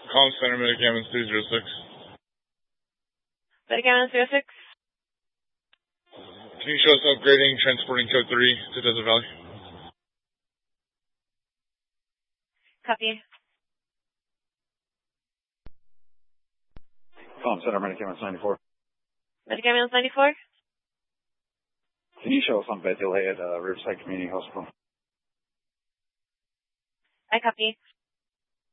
Calm Center, Medicaments 306. Medicaments 306. Can you show us upgrading, transporting code 3 to Desert Valley? Copy. Calm Center, Medicaments 94. Medicaments 94. Can you show us on bed delay at Riverside Community Hospital? I copy.